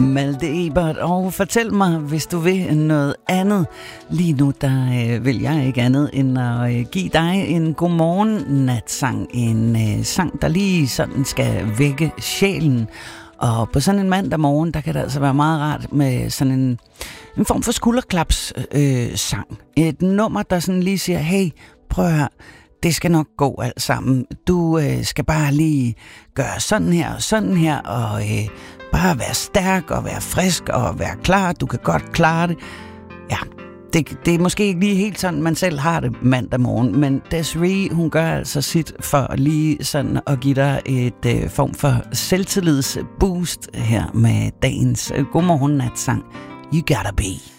Malte Ebert, og fortæl mig, hvis du vil noget andet. Lige nu, der vil jeg ikke andet end at give dig en godmorgen-natsang. En sang, der lige sådan skal vække sjælen. Og på sådan en mandag morgen, der kan det altså være meget rart med sådan en form for skulderklaps sang. Et nummer, der sådan lige siger, hey, prøv at høre, det skal nok gå alt sammen. Du skal bare lige gøre sådan her, og bare være stærk og være frisk og være klar. Du kan godt klare det. Ja, det er måske ikke lige helt sådan, man selv har det mandag morgen, men Desiree, hun gør altså sit for lige sådan at give dig et form for selvtillidsboost her med dagens godmorgen-natsang. You gotta be.